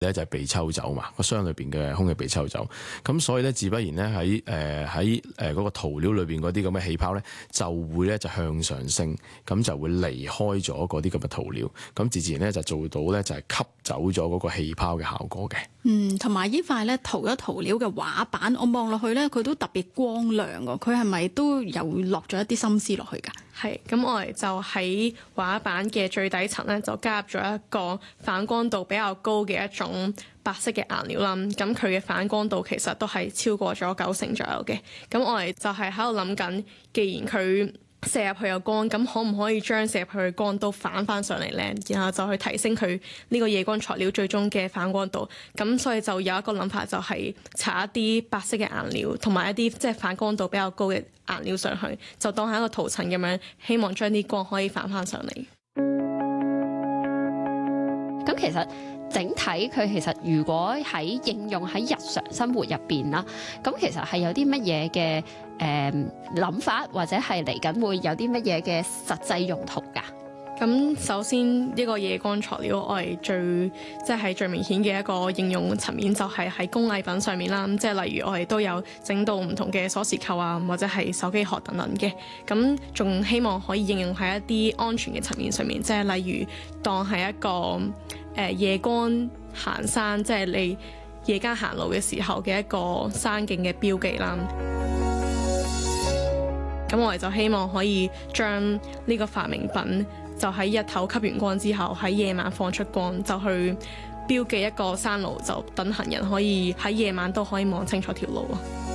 咧就係被抽走嘛，個箱裏邊嘅空氣被抽走，咁所以咧自不然咧喺嗰個塗料裏邊嗰啲咁嘅氣泡咧就會咧就向上升，咁就會離開咗嗰啲咁嘅塗料，咁自然咧就做到咧就係吸走咗嗰個氣泡嘅效果嘅。 同埋呢塊咧塗咗塗料嘅畫板，我望落去咧佢都特別光亮喎，佢係咪都有落咗一啲心思落去㗎？ 係，咁我哋就喺畫板嘅最底層咧，就加入咗一個反光度比較高嘅一種白色嘅顏料啦。咁佢嘅反光度其實都係超過咗90%左右嘅。咁我哋就係喺度諗緊，既然佢射入去有光，咁可唔可以將射入去嘅光都反翻上嚟呢？然後就去提升佢呢個夜光材料最終嘅反光度。咁所以就有一個諗法，就係搽一啲白色嘅顏料，同埋一啲即係反光度比較高嘅顏料上去，就當係一個塗層咁樣，希望將啲光可以反翻上嚟。 咁其實整體佢其實如果喺應用喺日常生活入邊啦，咁其實係有啲乜嘢嘅諗法，或者係嚟緊會有啲乜嘢嘅實際用途㗎？ 咁首先呢個夜光材料，我係最明顯嘅一個應用層面，就係喺工藝品上面啦。即係例如我哋都有整到唔同嘅鎖匙扣啊，或者係手機殼等等嘅。咁仲希望可以應用喺一啲安全嘅層面上面，即係例如當係一個夜光行山，即係你夜間行路嘅時候嘅一個山徑嘅標記啦。咁我哋就希望可以將呢個發明品就喺日頭吸完光之後，喺夜晚放出光，就去標記一個山路，就等行人可以喺夜晚都可以望清楚條路啊。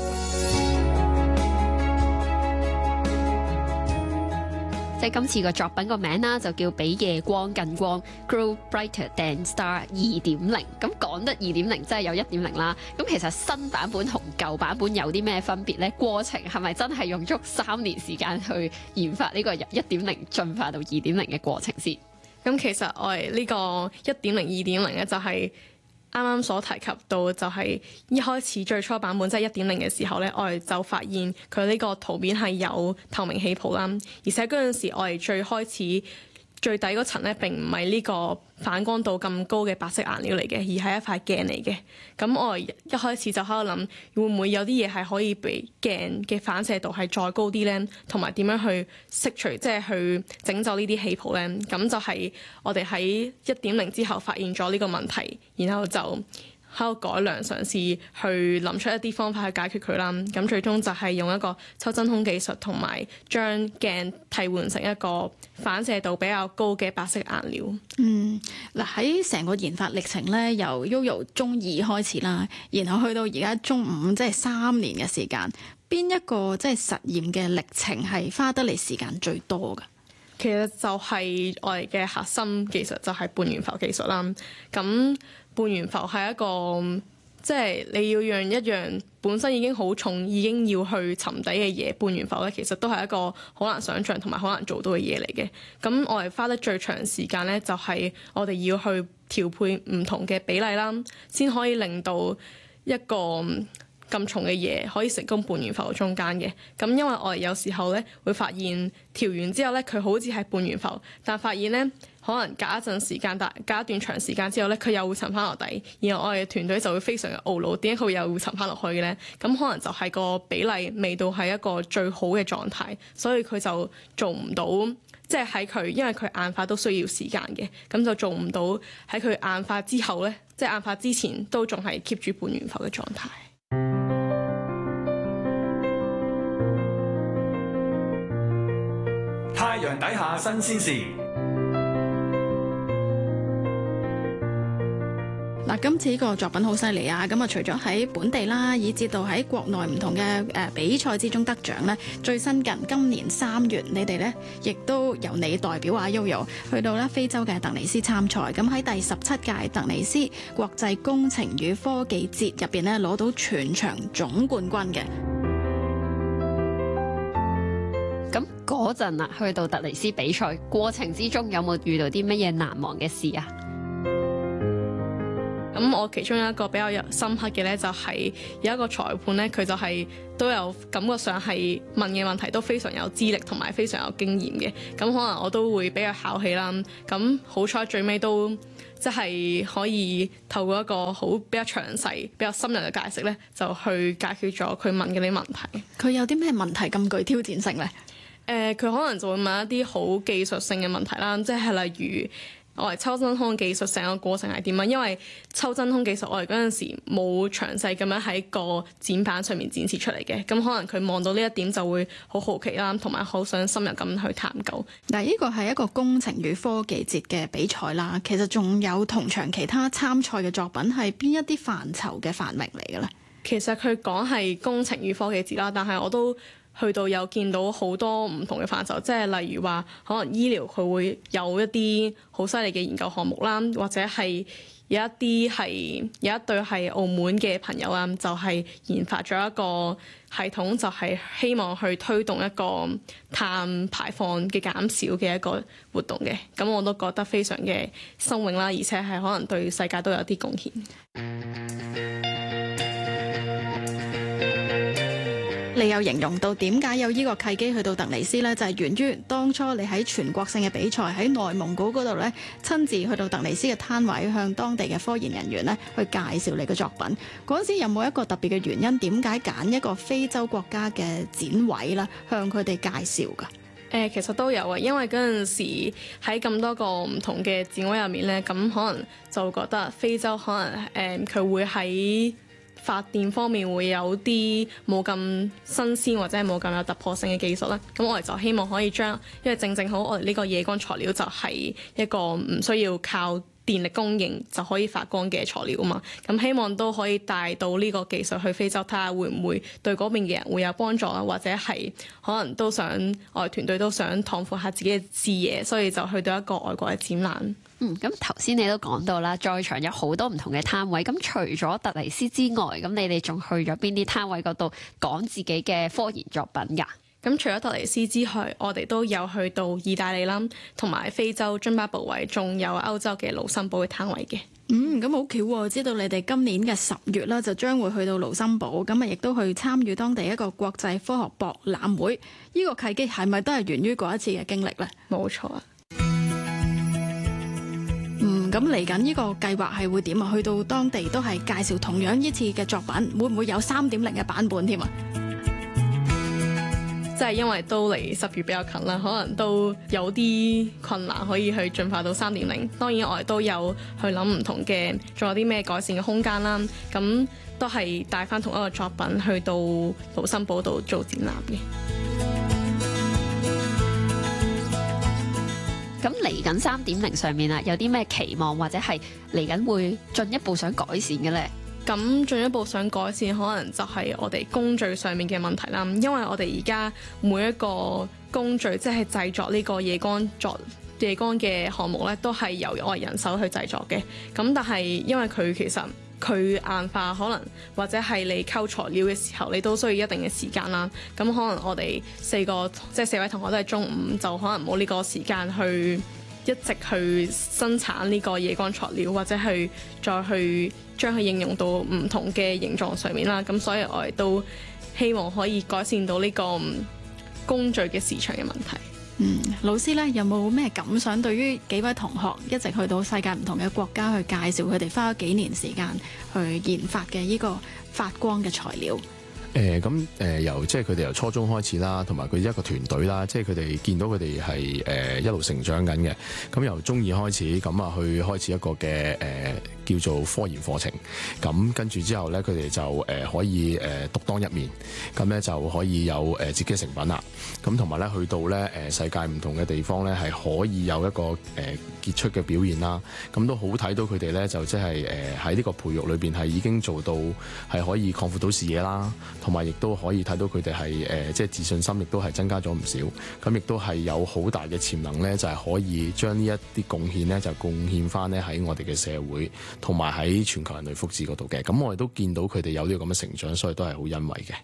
即係今次個作品個名啦，就叫比夜光更光 Grow Brighter Than Star 2.0。咁講得2.0，真係有1.0啦。咁其實新版本同舊版本有啲咩分別呢？過程係咪真係用足3年時間去研發呢個由1.0進化到2.0嘅過程先？ 咁其實我哋呢個1.0、2.0咧，就係啱啱所提及到，就係一開始最初版本即係1.0嘅時候咧，我哋就發現佢呢個圖面係有透明氣泡啦，而且嗰陣時我哋最開始最底嗰層咧並唔係呢個反光度咁高嘅白色顏料嚟嘅，而係一塊鏡嚟嘅。咁我哋一開始就喺度諗，會唔會有啲嘢係可以比鏡嘅反射度係再高啲呢？同埋點樣去釋除，即係去整走呢啲氣泡呢？咁就係我哋喺1.0之後發現咗呢個問題，然後就喺度改良嘗試去諗出一啲方法去解決佢啦。咁最終就係用一個抽真空技術，同埋將鏡替換成一個反射度比較高嘅白色顏料。 嗱，喺成個研發歷程咧，由 Yoyo 中二開始啦，然後去到而家中五，即係3年嘅時間，邊一個即係實驗嘅歷程係花得嚟時間最多㗎？ 其實就係我哋嘅核心技術就係半懸浮技術啦。咁半懸浮係一個即係你要讓一樣本身已經好重，已經要去沉底嘅嘢半懸浮咧，其實都係一個好難想像同埋好難做到嘅嘢嚟嘅。咁我哋花得最長時間咧，就係我哋要去調配唔同嘅比例啦，先可以令到一個咁重嘅嘢可以成功半懸浮中間嘅。咁因為我哋有時候咧會發現調完之後咧，佢好似係半懸浮，但發現咧可能隔一陣時間，隔一段長時間之後咧，佢又會沉翻落底。然後我哋嘅團隊就會非常嘅懊惱，點解佢又會沉翻落去嘅咧？咁可能就係個比例未到係一個最好嘅狀態，所以佢就做唔到。即係喺佢，因為佢硬化都需要時間嘅，咁就做唔到喺佢硬化之後咧，即係硬化之前都仲係 keep 住半懸浮嘅狀態。 太陽底下新鮮事。 嗱，今次呢個作品好犀利啊！咁啊，除咗喺本地啦，以至到喺國內唔同嘅比賽之中得獎呢，最新近今年3月，你哋呢亦都由你代表阿 Yoyo 去到咧非洲嘅突尼斯參賽。咁喺第17屆突尼斯國際工程與科技節入邊呢，攞到全場總冠軍嘅。 咁嗰陣啊，去到突尼斯比賽過程之中，有冇遇到啲乜嘢難忘嘅事啊？ 咁我其中一個比較深刻嘅咧，就係有一個裁判咧，佢就係都有感覺上係問嘅問題都非常有資歷同埋非常有經驗嘅。咁可能我都會比較考氣啦。咁好彩最尾都即係可以透過一個比較詳細、比較深入嘅解釋咧，就去解決咗佢問嘅啲問題。 佢有啲咩問題咁具挑戰性呢？ 佢可能就會問一啲好技術性嘅問題啦，即係例如我哋抽真空技術成個過程係點啊？因為抽真空技術我哋嗰陣時冇詳細咁樣喺個展板上面展示出嚟嘅，咁可能佢望到呢一點就會好好奇啦，同埋好想深入咁去探究。 嗱，呢個係一個工程與科技節嘅比賽啦，其實仲有同場其他參賽嘅作品係邊一啲範疇嘅範名嚟嘅咧？ 其實佢講係工程與科技節啦，但係我都去到有見到好多唔同嘅範疇，即係例如話可能醫療佢會有一啲好犀利嘅研究項目啦，或者係有一對係澳門嘅朋友啊，就係研發咗一個系統，就係希望去推動一個碳排放嘅減少嘅一個活動嘅。咁我都覺得非常嘅新穎啦，而且係可能對世界都有啲貢獻。 你有形容到點解有呢個契機去到突尼斯呢？就係源於當初你喺全國性嘅比賽喺內蒙古嗰度呢，親自去到突尼斯嘅攤位，向當地嘅科研人員呢去介紹你嘅作品。嗰陣時有冇一個特別嘅原因？點解揀一個非洲國家嘅展位啦，向佢哋介紹㗎？ 其實都有啊，因為嗰陣時喺咁多個唔同嘅展位入面呢，咁可能就覺得非洲可能佢會喺發電方面會有啲冇咁新鮮或者係冇咁有突破性嘅技術啦，咁我哋就希望可以將，因為正好我哋呢個夜光材料就係一個唔需要靠電力供應就可以發光嘅材料啊嘛，咁希望都可以帶到呢個技術去非洲，睇下會唔會對嗰邊嘅人會有幫助啦，或者係可能都想我哋團隊都想擴闊下自己嘅視野，所以就去到一個外國嘅展覽。 咁頭先你都講到啦，在場有好多唔同嘅攤位，咁除咗突尼斯之外，咁你哋仲去咗邊啲攤位嗰度講自己嘅科研作品㗎？ 咁除咗突尼斯之外，我哋都有去到意大利啦，同埋非洲津巴布韋，仲有歐洲嘅盧森堡嘅攤位嘅。 咁好巧喎！知道你哋今年嘅10月啦，就將會去到盧森堡，咁亦都去參與當地一個國際科學博覽會。呢個契機係咪都係源於嗰一次嘅經歷呢？ 冇錯啊！ 咁嚟緊呢個計劃係會點啊？去到當地都係介紹同樣呢次嘅作品，會唔會有3.0嘅版本添啊？ 即係因為都離10月比較近啦，可能都有啲困難可以去進化到3.0。當然我哋都有去諗唔同嘅，仲有啲咩改善嘅空間啦。咁都係帶翻同一個作品去到盧森堡度做展覽嘅。 咁嚟緊3.0上面啊，有啲咩期望或者係嚟緊會進一步想改善嘅咧？ 咁進一步想改善，可能就係我哋工序上面嘅問題啦。因為我哋而家每一個工序，即係製作呢個夜光嘅項目咧，都係由我哋人手去製作嘅。咁但係因為佢其實佢硬化可能或者係你溝材料嘅時候，你都需要一定嘅時間啦。咁可能我哋4位同學都係中午，就可能冇呢個時間去一直去生產呢個夜光材料，或者去再去將佢應用到唔同嘅形狀上面啦。咁所以我哋都希望可以改善到呢個工序嘅時長嘅問題。 老師咧有冇咩感想？對於幾位同學一直去到世界唔同嘅國家去介紹佢哋花咗幾年時間去研發嘅呢個發光嘅材料？ 由即係佢哋由初中開始啦，同埋佢一個團隊啦，即係佢哋見到佢哋係一路成長緊嘅。咁由中二開始，咁啊去開始一個嘅叫做科研課程。咁跟住之後咧，佢哋就可以獨當一面，咁咧就可以有自己嘅成品啦。咁同埋咧去到咧世界唔同嘅地方咧，係可以有一個傑出嘅表現啦。咁都好睇到佢哋咧就即係喺呢個培育裏邊係已經做到係可以擴闊到視野啦。同埋亦都可以睇到佢哋係即係自信心亦都係增加咗唔少，咁亦都係有好大嘅潛能咧，就係可以將呢一啲貢獻咧，就貢獻翻咧喺我哋嘅社會，同埋喺全球人類福祉嗰度嘅。咁我哋都見到佢哋有呢個咁嘅成長，所以都係好欣慰嘅。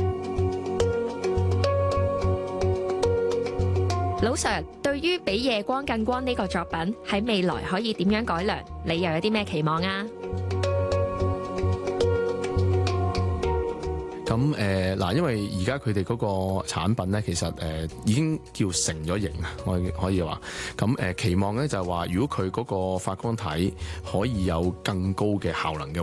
老 Sir， 對於比夜光更光呢個作品喺未來可以點樣改良？你又有啲咩期望啊？ 咁嗱，因為而家佢哋嗰個產品咧，其實已經叫成咗型啊，我可以話。咁期望咧就係話，如果佢嗰個發光體可以有更高嘅效能嘅